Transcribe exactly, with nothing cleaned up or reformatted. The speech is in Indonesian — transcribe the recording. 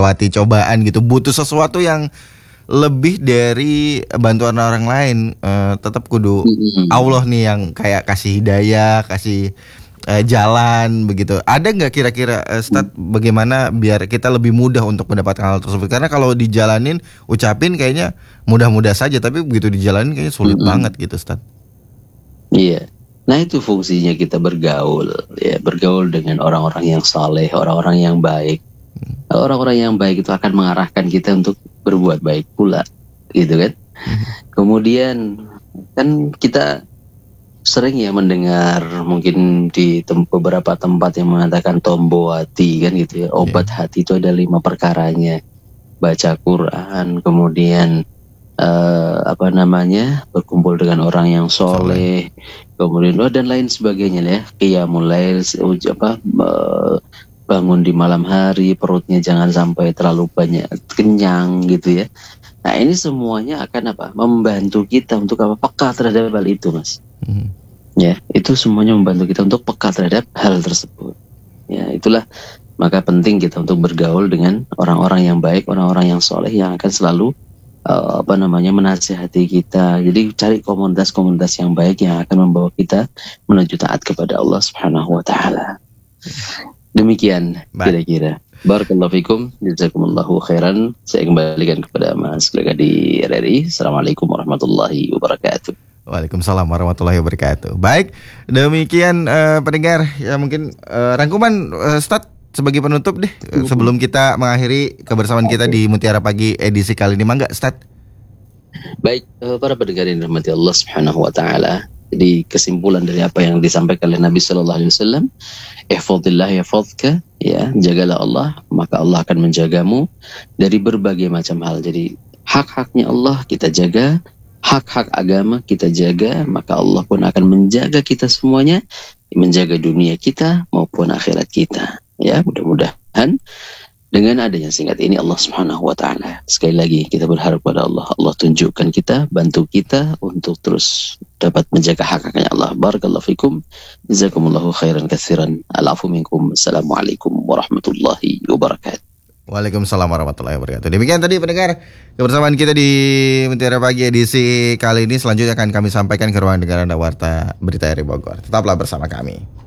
melewati cobaan gitu, butuh sesuatu yang lebih dari bantuan orang lain, uh, tetap kudu Mm-mm. Allah nih yang kayak kasih hidayah, kasih uh, jalan begitu. Ada nggak kira-kira uh, Ustadz bagaimana biar kita lebih mudah untuk mendapatkan hal tersebut? Karena kalau dijalanin, ucapin kayaknya mudah-mudah saja, tapi begitu dijalanin kayaknya sulit Mm-mm. banget gitu, Ustadz. Iya. Nah itu fungsinya kita bergaul, ya bergaul dengan orang-orang yang saleh, orang-orang yang baik. Orang-orang yang baik itu akan mengarahkan kita untuk berbuat baik pula, gitu kan? Kemudian kan kita sering ya mendengar mungkin di tem- beberapa tempat yang mengatakan tombo hati kan gitu ya. Obat hati itu ada lima perkaranya. Baca Quran, kemudian eh, apa namanya berkumpul dengan orang yang soleh, kemudian oh, dan lain sebagainya ya. Qiyamul lail, uj- apa eh, bangun di malam hari, perutnya jangan sampai terlalu banyak kenyang gitu ya. Nah ini semuanya akan apa? Membantu kita untuk apa? Peka terhadap hal itu, Mas. Hmm. Ya, itu semuanya membantu kita untuk peka terhadap hal tersebut. Ya, itulah maka penting kita untuk bergaul dengan orang-orang yang baik, orang-orang yang soleh yang akan selalu uh, apa namanya menasihati kita. Jadi cari komunitas-komunitas yang baik yang akan membawa kita menuju taat kepada Allah Subhanahu wa taala. Demikian Baik. kira-kira. Barakallahu fikum, jazakumullahu khairan. Saya kembalikan kepada Mas Gregadi R R I. Assalamualaikum warahmatullahi wabarakatuh. Waalaikumsalam warahmatullahi wabarakatuh. Baik, demikian uh, pendengar ya mungkin uh, rangkuman uh, Ustadz sebagai penutup deh uh, sebelum kita mengakhiri kebersamaan kita di Mutiara Pagi edisi kali ini, mangga Ustadz. Baik, uh, para pendengar yang dirahmati Allah Subhanahu wa taala. Jadi kesimpulan dari apa yang disampaikan oleh Nabi sallallahu alaihi wasallam, ihfazillah yahfazka, ya, jagalah Allah, maka Allah akan menjagamu dari berbagai macam hal. Jadi hak-haknya Allah kita jaga, hak-hak agama kita jaga, maka Allah pun akan menjaga kita semuanya, menjaga dunia kita maupun akhirat kita. Ya, mudah-mudahan dengan adanya singkat ini Allah Subhanahu wa taala sekali lagi kita berharap pada Allah, Allah tunjukkan kita, bantu kita untuk terus dapat menjaga hak-haknya Allah. Barakallahu fikum, jazakumullahu khairan katsiran. Al-afu minkum. Assalamualaikum warahmatullahi wabarakatuh. Waalaikumsalam warahmatullahi wabarakatuh. Demikian tadi pendengar kebersamaan kita di Mutiara Pagi edisi kali ini. Selanjutnya akan kami sampaikan ke ruang dengar Anda Warta Berita R I Bogor. Tetaplah bersama kami.